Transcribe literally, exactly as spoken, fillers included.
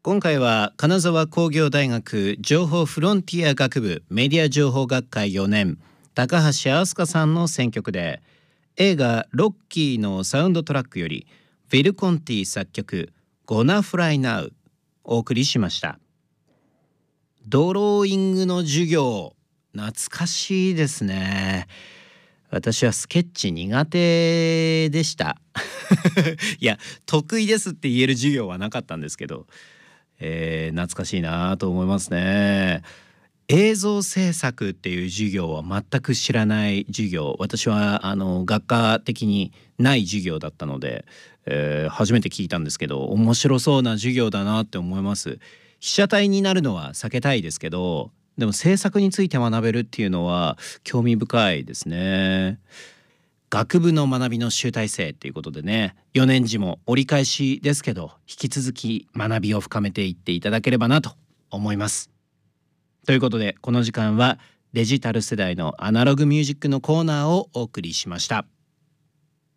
今回は金沢工業大学情報フロンティア学部メディア情報学会よねん高橋飛鳥さんの選曲で、映画ロッキーのサウンドトラックよりフィル・コンティ作曲 Gonna Fly Now お送りしました。ドローイングの授業、懐かしいですね。私はスケッチ苦手でしたいや得意ですって言える授業はなかったんですけど、えー、懐かしいなと思いますね。映像制作っていう授業は全く知らない授業、私はあの学科的にない授業だったので、えー、初めて聞いたんですけど、面白そうな授業だなって思います。被写体になるのは避けたいですけど、でも制作について学べるっていうのは興味深いですね。学部の学びの集大成ということでね、よねん次も折り返しですけど、引き続き学びを深めていっていただければなと思います。ということで、この時間はデジタル世代のアナログミュージックのコーナーをお送りしました。